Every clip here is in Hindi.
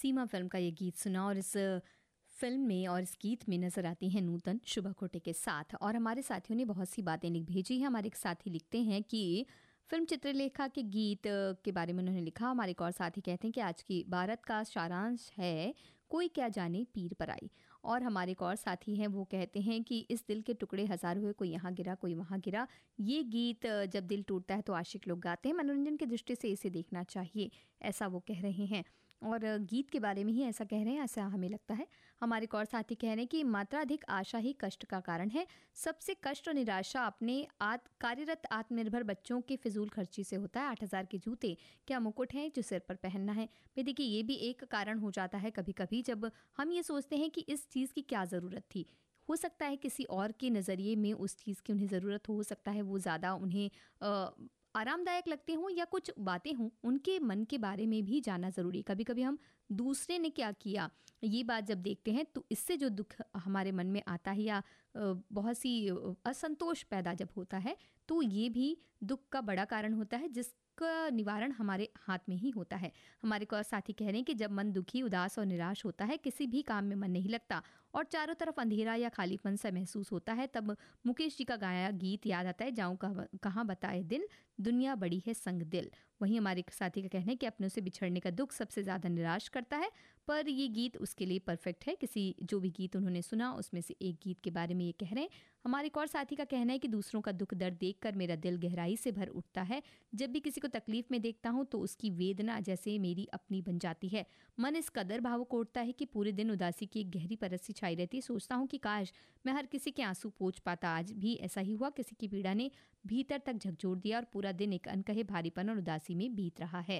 सीमा फिल्म का ये गीत सुना और इस फिल्म में और इस गीत में नजर आती हैं नूतन शुभा खोटे के साथ। और हमारे साथियों ने बहुत सी बातें लिख भेजी हैं। हमारे एक साथी लिखते हैं कि फिल्म चित्रलेखा के गीत के बारे में उन्होंने लिखा। हमारे एक और साथी कहते हैं कि आज की भारत का सारांश है कोई क्या जाने पीर पराई। और हमारे एक और साथी हैं वो कहते हैं कि इस दिल के टुकड़े हजार हुए, कोई यहाँ गिरा कोई वहाँ गिरा। ये गीत जब दिल टूटता है तो आशिक लोग गाते हैं, मनोरंजन की दृष्टि से इसे देखना चाहिए, ऐसा वो कह रहे हैं। और गीत के बारे में ही ऐसा कह रहे हैं, ऐसा हमें लगता है। हमारे एक और साथी कह रहे हैं कि मात्राधिक आशा ही कष्ट का कारण है। सबसे कष्ट और निराशा अपने कार्यरत आत्मनिर्भर बच्चों के फिजूल खर्ची से होता है। 8,000 के जूते क्या मुकुट हैं जो सिर पर पहनना है। भाई देखिए, ये भी एक कारण हो जाता है कभी कभी, जब हम ये सोचते हैं कि इस चीज़ की क्या ज़रूरत थी। हो सकता है किसी और के नज़रिए में उस चीज़ की उन्हें ज़रूरत हो सकता है वो ज़्यादा उन्हें आरामदायक लगते हों, या कुछ बातें हों उनके मन के बारे में भी जानना ज़रूरी। कभी कभी हम दूसरे ने क्या किया ये बात जब देखते हैं तो इससे जो दुख हमारे मन में आता है या बहुत सी असंतोष पैदा जब होता है, तो ये भी दुख का बड़ा कारण होता है, जिसका निवारण हमारे हाथ में ही होता है। हमारे को साथी कह रहे हैं कि जब मन दुखी, उदास और निराश होता है, किसी भी काम में मन नहीं लगता और चारों तरफ अंधेरा या खालीपन सा महसूस होता है, तब मुकेश जी का गाया गीत याद आता है, जाऊं कहाँ बताए दिल, दुनिया बड़ी है संग दिल। वहीं हमारे साथी का कहना है कि अपनों से बिछड़ने का दुख सबसे ज़्यादा निराश करता है, पर ये गीत उसके लिए परफेक्ट है। किसी जो भी गीत उन्होंने सुना उसमें से एक गीत के बारे में ये कह रहे हैं। हमारे एक और साथी का कहना है कि दूसरों का दुख दर्द देखकर मेरा दिल गहराई से भर उठता है। जब भी किसी को तकलीफ में देखता हूँ तो उसकी वेदना जैसे मेरी अपनी बन जाती है। मन इस कदर भावुक उठता है कि पूरे दिन उदासी की एक गहरी परत सी छाई रहती है। सोचता हूँ कि काश मैं हर किसी के आंसू पोंछ पाता। आज भी ऐसा ही हुआ, किसी की पीड़ा ने भीतर तक झकझोर दिया और पूरा दिन एक अनकहे भारीपन और उदासी में बीत रहा है।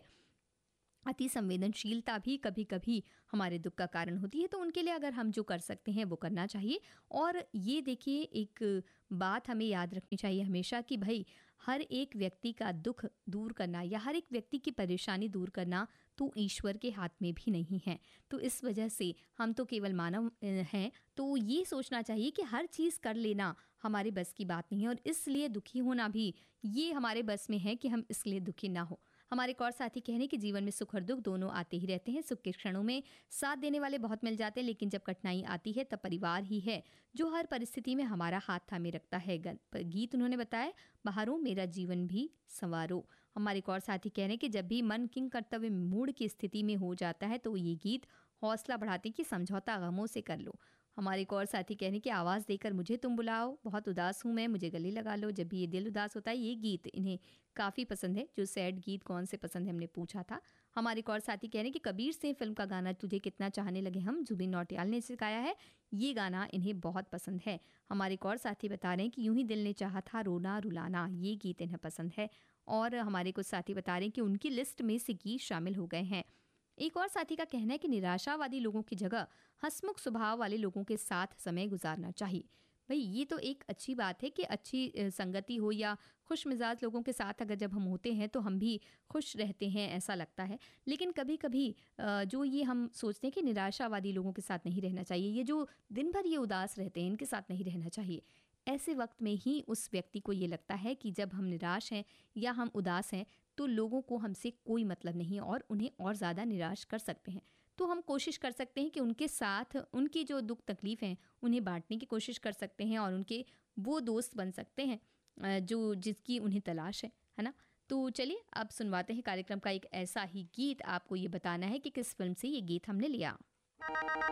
अति संवेदनशीलता भी कभी कभी हमारे दुख का कारण होती है, तो उनके लिए अगर हम जो कर सकते हैं वो करना चाहिए। और ये देखिए, एक बात हमें याद रखनी चाहिए हमेशा कि भाई हर एक व्यक्ति का दुख दूर करना या हर एक व्यक्ति की परेशानी दूर करना तो ईश्वर के हाथ में भी नहीं है। तो इस वजह से हम तो केवल मानव हैं, तो ये सोचना चाहिए कि हर चीज़ कर लेना हमारे बस की बात नहीं है, और इसलिए दुखी होना भी ये हमारे बस में है कि हम इसलिए दुखी ना हो। हमारे एक और साथी कहने कि जीवन में सुख और दुख दोनों आते ही रहते हैं। सुख के क्षणों में साथ देने वाले बहुत मिल जाते हैं, लेकिन जब कठिनाई आती है तब परिवार ही है जो हर परिस्थिति में हमारा हाथ थामे रखता है। गीत उन्होंने बताया, बहारों मेरा जीवन भी संवारो। हमारे एक और साथी कह रहे हैं कि जब भी मन किंग कर्तव्य मूड की स्थिति में हो जाता है तो ये गीत हौसला बढ़ाते कि समझौता गमों से कर लो। हमारे एक और साथी कहने की आवाज़ देकर मुझे तुम बुलाओ, बहुत उदास हूँ मैं, मुझे गले लगा लो। जब भी ये दिल उदास होता है, ये गीत इन्हें काफ़ी पसंद है। जो सैड गीत कौन से पसंद है हमने पूछा था। हमारे एक और साथी कह रहे हैं कि कबीर से फिल्म का गाना तुझे कितना चाहने लगे हम, जुबिन नौटियाल ने सिखाया है, ये गाना इन्हें बहुत पसंद है। हमारे एक और साथी बता रहे हैं कि यूं ही दिल ने चाहा था रोना रुलाना, ये गीत इन्हें पसंद है। और हमारे कुछ साथी बता रहे हैं कि उनकी लिस्ट में से गीत शामिल हो गए हैं। एक और साथी का कहना है कि निराशावादी लोगों की जगह हंसमुख स्वभाव वाले लोगों के साथ समय गुजारना चाहिए। भाई ये तो एक अच्छी बात है कि अच्छी संगति हो या खुश मिजाज लोगों के साथ अगर जब हम होते हैं तो हम भी खुश रहते हैं, ऐसा लगता है। लेकिन कभी कभी जो ये हम सोचते हैं कि निराशावादी लोगों के साथ नहीं रहना चाहिए, ये जो दिन भर ये उदास रहते हैं इनके साथ नहीं रहना चाहिए। ऐसे वक्त में ही उस व्यक्ति को ये लगता है कि जब हम निराश हैं या हम उदास हैं तो लोगों को हमसे कोई मतलब नहीं और उन्हें और ज़्यादा निराश कर सकते हैं। तो हम कोशिश कर सकते हैं कि उनके साथ उनकी जो दुख तकलीफ हैं उन्हें बांटने की कोशिश कर सकते हैं और उनके वो दोस्त बन सकते हैं जो जिसकी उन्हें तलाश है ना। तो चलिए अब सुनवाते हैं कार्यक्रम का एक ऐसा ही गीत। आपको ये बताना है कि किस फिल्म से ये गीत हमने लिया।